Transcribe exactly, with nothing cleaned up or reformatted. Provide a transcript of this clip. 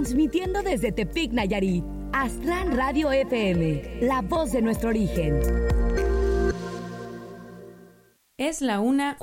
Transmitiendo desde Tepic, Nayarit, Aztlán Radio F M, la voz de nuestro origen. Es la una